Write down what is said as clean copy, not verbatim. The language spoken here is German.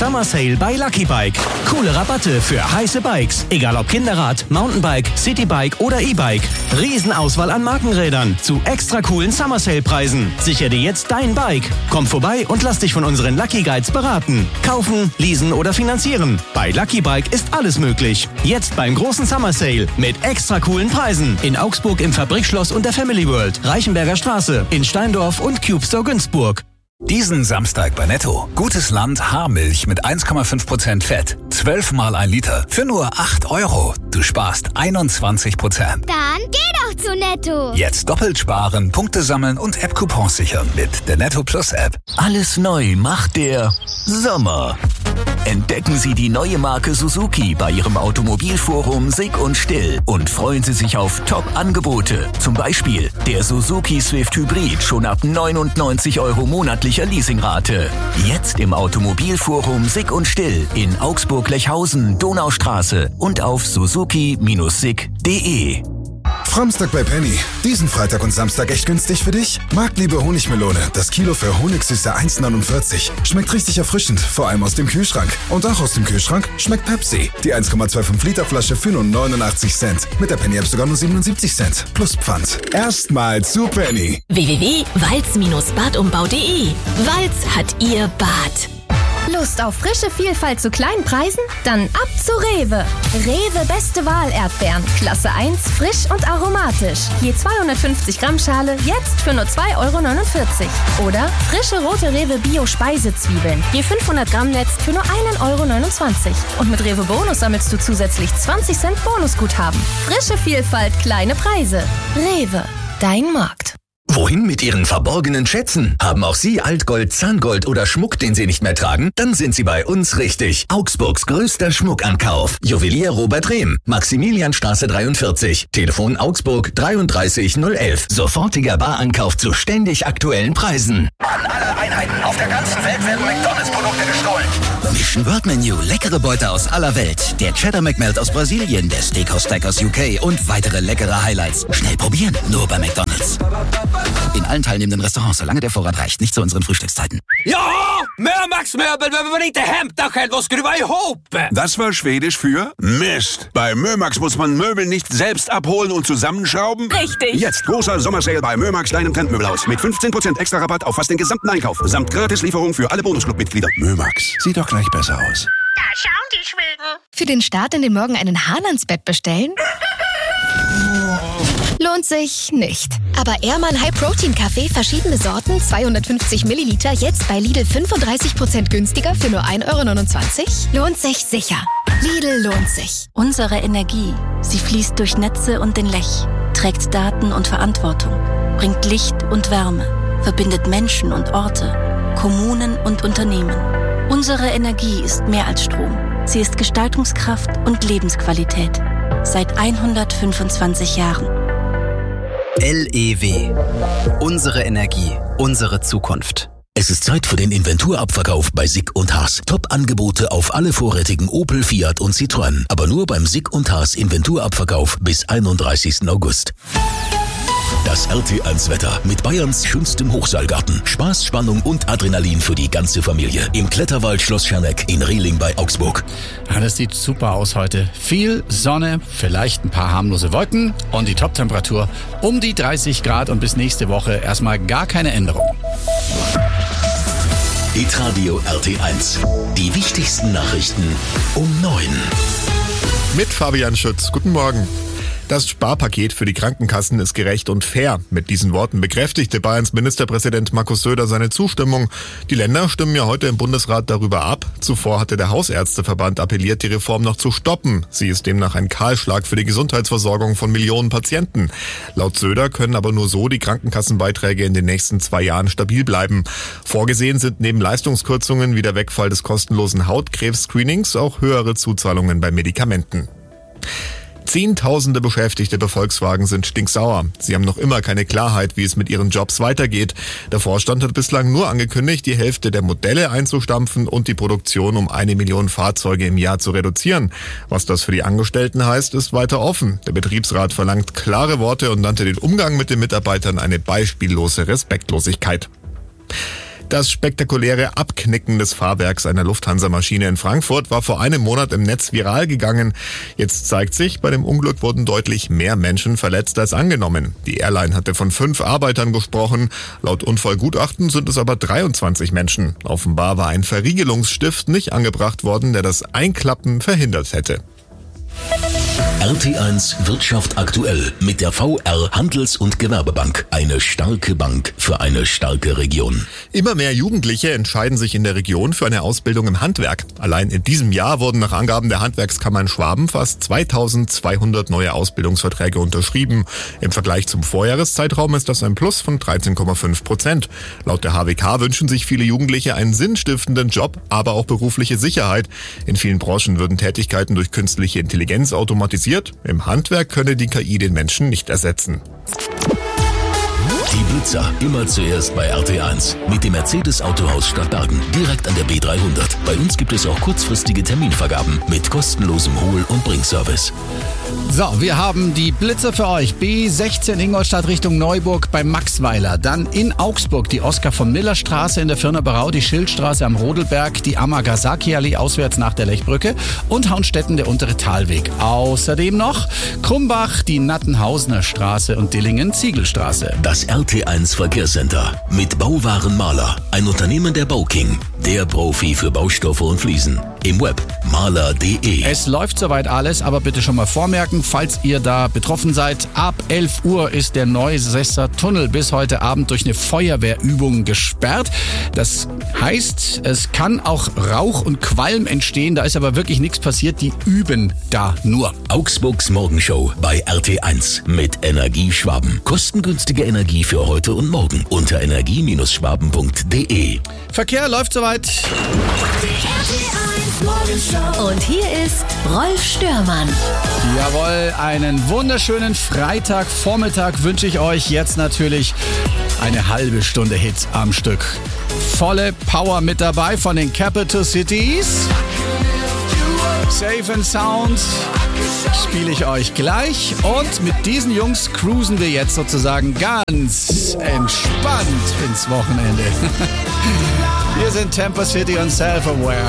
Summer Sale bei Lucky Bike. Coole Rabatte für heiße Bikes. Egal ob Kinderrad, Mountainbike, Citybike oder E-Bike. Riesenauswahl an Markenrädern zu extra coolen Summer Sale Preisen. Sicher dir jetzt dein Bike. Komm vorbei und lass dich von unseren Lucky Guides beraten. Kaufen, leasen oder finanzieren. Bei Lucky Bike ist alles möglich. Jetzt beim großen Summer Sale mit extra coolen Preisen. In Augsburg im Fabrikschloss und der Family World. Reichenberger Straße. In Steindorf und Cube Store Günzburg. Diesen Samstag bei Netto. Gutes Land Haarmilch mit 1,5% Fett. 12 mal 1 Liter. Für nur 8 €. Du sparst 21%. Dann geh doch zu Netto. Jetzt doppelt sparen, Punkte sammeln und App-Coupons sichern mit der Netto Plus App. Alles neu macht der Sommer. Entdecken Sie die neue Marke Suzuki bei Ihrem Automobilforum Sick und Still und freuen Sie sich auf Top-Angebote. Zum Beispiel der Suzuki Swift Hybrid schon ab 99 € monatlicher Leasingrate. Jetzt im Automobilforum Sick und Still in Augsburg-Lechhausen, Donaustraße und auf suzuki-sick.de. Framstag bei Penny. Diesen Freitag und Samstag echt günstig für dich? Marktliebe Honigmelone. Das Kilo für Honigsüße 1,49. Schmeckt richtig erfrischend, vor allem aus dem Kühlschrank. Und auch aus dem Kühlschrank schmeckt Pepsi. Die 1,25 Liter Flasche für nur 89 Cent. Mit der Penny App sogar nur 77 Cent. Plus Pfand. Erstmal zu Penny. www.walz-badumbau.de. Walz hat ihr Bad. Lust auf frische Vielfalt zu kleinen Preisen? Dann ab zu Rewe. Rewe beste Wahl Erdbeeren. Klasse 1, frisch und aromatisch. Je 250 Gramm Schale, jetzt für nur 2,49 €. Oder frische rote Rewe Bio Speisezwiebeln. Je 500 Gramm Netz für nur 1,29 €. Und mit Rewe Bonus sammelst du zusätzlich 20 Cent Bonusguthaben. Frische Vielfalt, kleine Preise. Rewe, dein Markt. Wohin mit Ihren verborgenen Schätzen? Haben auch Sie Altgold, Zahngold oder Schmuck, den Sie nicht mehr tragen? Dann sind Sie bei uns richtig. Augsburgs größter Schmuckankauf. Juwelier Robert Rehm. Maximilianstraße 43. Telefon Augsburg 33011. Sofortiger Barankauf zu ständig aktuellen Preisen. An alle Einheiten auf der ganzen Welt werden McDonalds-Produkte gestohlen. Mission World Menu. Leckere Beute aus aller Welt. Der Cheddar McMelt aus Brasilien, der Steakhouse Stack aus UK und weitere leckere Highlights. Schnell probieren. Nur bei McDonalds. In allen teilnehmenden Restaurants, solange der Vorrat reicht. Nicht zu unseren Frühstückszeiten. Ja, Mömax-Möbel, wenn wir nicht hämta was skruva ihop. Das war Schwedisch für Mist. Bei Mömax muss man Möbel nicht selbst abholen und zusammenschrauben. Richtig. Jetzt großer Sommersale bei Mömax, deinem Trendmöbelhaus. Mit 15% extra Rabatt auf fast den gesamten Einkauf. Samt Gratislieferung für alle Bonusclub-Mitglieder. Mömax, sieht doch gleich besser aus. Da schauen die Schweden. Für den Start in den Morgen einen Hahn ans Bett bestellen? Lohnt sich nicht. Aber Ehrmann High Protein Kaffee, verschiedene Sorten, 250 Milliliter, jetzt bei Lidl 35% günstiger für nur 1,29 €? Lohnt sich sicher. Lidl lohnt sich. Unsere Energie, sie fließt durch Netze und den Lech, trägt Daten und Verantwortung, bringt Licht und Wärme, verbindet Menschen und Orte, Kommunen und Unternehmen. Unsere Energie ist mehr als Strom. Sie ist Gestaltungskraft und Lebensqualität. Seit 125 Jahren. LEW. Unsere Energie, unsere Zukunft. Es ist Zeit für den Inventurabverkauf bei Sick und Haas. Top-Angebote auf alle vorrätigen Opel, Fiat und Citroën. Aber nur beim Sick und Haas Inventurabverkauf bis 31. August. Das RT1-Wetter mit Bayerns schönstem Hochseilgarten. Spaß, Spannung und Adrenalin für die ganze Familie. Im Kletterwald Schloss Scherneck in Rehling bei Augsburg. Ja, das sieht super aus heute. Viel Sonne, vielleicht ein paar harmlose Wolken und die Toptemperatur um die 30 Grad und bis nächste Woche erstmal gar keine Änderung. Hitradio RT1. Die wichtigsten Nachrichten um 9. Mit Fabian Schütz. Guten Morgen. Das Sparpaket für die Krankenkassen ist gerecht und fair. Mit diesen Worten bekräftigte Bayerns Ministerpräsident Markus Söder seine Zustimmung. Die Länder stimmen ja heute im Bundesrat darüber ab. Zuvor hatte der Hausärzteverband appelliert, die Reform noch zu stoppen. Sie ist demnach ein Kahlschlag für die Gesundheitsversorgung von Millionen Patienten. Laut Söder können aber nur so die Krankenkassenbeiträge in den nächsten 2 Jahren stabil bleiben. Vorgesehen sind neben Leistungskürzungen wie der Wegfall des kostenlosen Hautkrebs-Screenings auch höhere Zuzahlungen bei Medikamenten. Zehntausende Beschäftigte bei Volkswagen sind stinksauer. Sie haben noch immer keine Klarheit, wie es mit ihren Jobs weitergeht. Der Vorstand hat bislang nur angekündigt, die Hälfte der Modelle einzustampfen und die Produktion um 1 Million Fahrzeuge im Jahr zu reduzieren. Was das für die Angestellten heißt, ist weiter offen. Der Betriebsrat verlangt klare Worte und nannte den Umgang mit den Mitarbeitern eine beispiellose Respektlosigkeit. Das spektakuläre Abknicken des Fahrwerks einer Lufthansa-Maschine in Frankfurt war vor einem Monat im Netz viral gegangen. Jetzt zeigt sich, bei dem Unglück wurden deutlich mehr Menschen verletzt als angenommen. Die Airline hatte von 5 Arbeitern gesprochen. Laut Unfallgutachten sind es aber 23 Menschen. Offenbar war ein Verriegelungsstift nicht angebracht worden, der das Einklappen verhindert hätte. RT1 Wirtschaft aktuell mit der VR Handels- und Gewerbebank. Eine starke Bank für eine starke Region. Immer mehr Jugendliche entscheiden sich in der Region für eine Ausbildung im Handwerk. Allein in diesem Jahr wurden nach Angaben der Handwerkskammer in Schwaben fast 2200 neue Ausbildungsverträge unterschrieben. Im Vergleich zum Vorjahreszeitraum ist das ein Plus von 13,5%. Laut der HWK wünschen sich viele Jugendliche einen sinnstiftenden Job, aber auch berufliche Sicherheit. In vielen Branchen würden Tätigkeiten durch künstliche Intelligenz automatisiert. Im Handwerk könne die KI den Menschen nicht ersetzen. Die Blitzer immer zuerst bei RT1 mit dem Mercedes Autohaus Stadtbergen direkt an der B300. Bei uns gibt es auch kurzfristige Terminvergaben mit kostenlosem Hol- und Bringservice. So, wir haben die Blitzer für euch. B16 Ingolstadt Richtung Neuburg bei Maxweiler. Dann in Augsburg die Oskar von Miller Straße in der Firnerberau, die Schildstraße am Rodelberg, die Amagasaki-Allee auswärts nach der Lechbrücke und Haunstetten der untere Talweg. Außerdem noch Krumbach, die Nattenhausener Straße und Dillingen Ziegelstraße. Das RT1 Verkehrscenter mit Bauwarenmaler, ein Unternehmen der Bauking, der Profi für Baustoffe und Fliesen. Im Web maler.de. Es läuft soweit alles, aber bitte schon mal vormerken, falls ihr da betroffen seid. Ab 11 Uhr ist der Neusesser Tunnel bis heute Abend durch eine Feuerwehrübung gesperrt. Das heißt, es kann auch Rauch und Qualm entstehen. Da ist aber wirklich nichts passiert. Die üben da nur. Augsburgs Morgenshow bei RT1 mit Energie Schwaben. Kostengünstige Energie für heute und morgen unter energie-schwaben.de. Verkehr läuft soweit. Und hier ist Rolf Störmann. Jawohl, einen wunderschönen Freitagvormittag wünsche ich euch. Jetzt natürlich eine halbe Stunde Hits am Stück. Volle Power mit dabei von den Capital Cities. Safe and Sound spiele ich euch gleich. Und mit diesen Jungs cruisen wir jetzt sozusagen ganz entspannt ins Wochenende. Wir sind Temper City und Self-Aware.